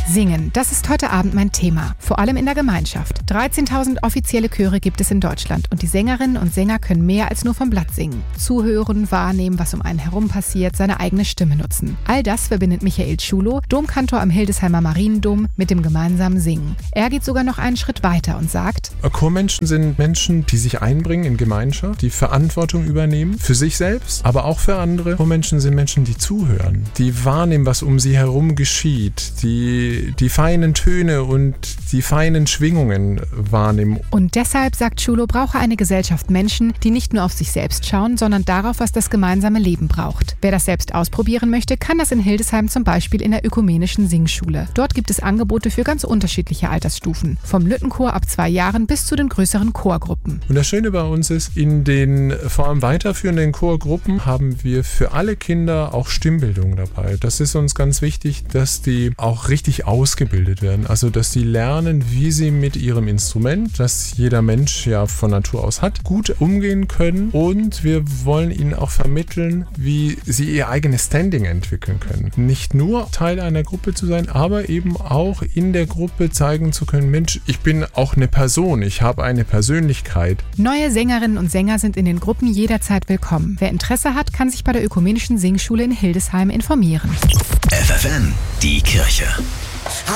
Singen, das ist heute Abend mein Thema, vor allem in der Gemeinschaft. 13.000 offizielle Chöre gibt es in Deutschland und die Sängerinnen und Sänger können mehr als nur vom Blatt singen. Zuhören, wahrnehmen, was um einen herum passiert, seine eigene Stimme nutzen. All das verbindet Michael Schulow, Domkantor am Hildesheimer Mariendom, mit dem gemeinsamen Singen. Er geht sogar noch einen Schritt weiter und sagt: Chormenschen sind Menschen, die sich einbringen in Gemeinschaft, die Verantwortung übernehmen, für sich selbst, aber auch für andere. Chormenschen sind Menschen, die zuhören, die wahrnehmen, was um sie herum geschieht, die feinen Töne und die feinen Schwingungen wahrnehmen. Und deshalb, sagt Schulow, brauche eine Gesellschaft Menschen, die nicht nur auf sich selbst schauen, sondern darauf, was das gemeinsame Leben braucht. Wer das selbst ausprobieren möchte, kann das in Hildesheim zum Beispiel in der ökumenischen Singschule. Dort gibt es Angebote für ganz unterschiedliche Altersstufen. Vom Lüttenchor ab 2 Jahren bis zu den größeren Chorgruppen. Und das Schöne bei uns ist, in den vor allem weiterführenden Chorgruppen haben wir für alle Kinder auch Stimmbildung dabei. Das ist uns ganz wichtig, dass die auch richtig ausgebildet werden. Also, dass die lernen, wie sie mit ihrem Instrument, das jeder Mensch ja von Natur aus hat, gut umgehen können. Und wir wollen ihnen auch vermitteln, wie sie ihr eigenes Standing entwickeln können. Nicht nur Teil einer Gruppe zu sein, aber eben auch in der Gruppe zeigen zu können, Mensch, ich bin auch eine Person, ich habe eine Persönlichkeit. Neue Sängerinnen und Sänger sind in den Gruppen jederzeit willkommen. Wer Interesse hat, kann sich bei der ökumenischen Singschule in Hildesheim informieren. FFN, die Kirche.